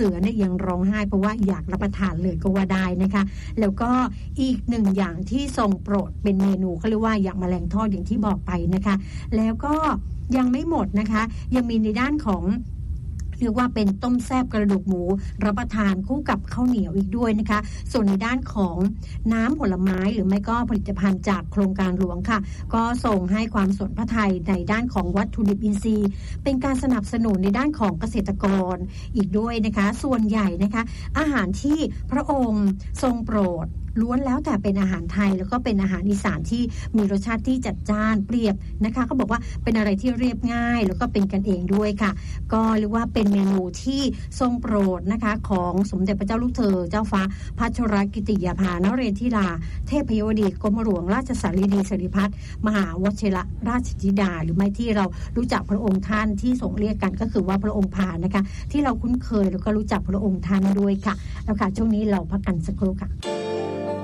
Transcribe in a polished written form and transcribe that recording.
สือเนี่ยยังร้องไห้เพราะว่าอยากรับประทานเลยก็ว่าได้นะคะแล้วก็อีกหนึ่งอย่างที่ทรงโปรดเป็นเมนูเขาเรียกว่าอย่างแมลงทอดอย่างที่บอกไปนะคะแล้วก็ยังไม่หมดนะคะยังมีในด้านของเรียกว่าเป็นต้มแซ่บกระดูกหมูรับประทานคู่กับข้าวเหนียวอีกด้วยนะคะส่วนในด้านของน้ำผลไม้หรือไม่ก็ผลิตภัณฑ์จากโครงการหลวงค่ะก็ส่งให้ความสนพระทัยในด้านของวัตถุดิบอินทรีย์เป็นการสนับสนุนในด้านของเกษตรกรอีกด้วยนะคะส่วนใหญ่นะคะอาหารที่พระองค์ทรงโปรดล้วนแล้วแต่เป็นอาหารไทยแล้วก็เป็นอาหารอีสานที่มีรสชาติที่จัดจ้านเปรียบนะคะเขาบอกว่าเป็นอะไรที่เรียบง่ายแล้วก็เป็นกันเองด้วยค่ะก็เรียกว่าเป็นเมนูที่ทรงโปรดนะคะของสมเด็จพระเจ้าลูกเธอเจ้าฟ้าพัชรกิติยาภานเรศธิราเทพยวดีกรมหลวงราชสารีดีสิริพัฒน์มหาวชิรราชธิดาหรือไม่ที่เรารู้จักพระองค์ท่านที่ส่งเรียกกันก็คือว่าพระองค์พานะคะที่เราคุ้นเคยแล้วก็รู้จักพระองค์ท่านด้วยค่ะแล้วค่ะช่วงนี้เราพักกันสักครู่ค่ะ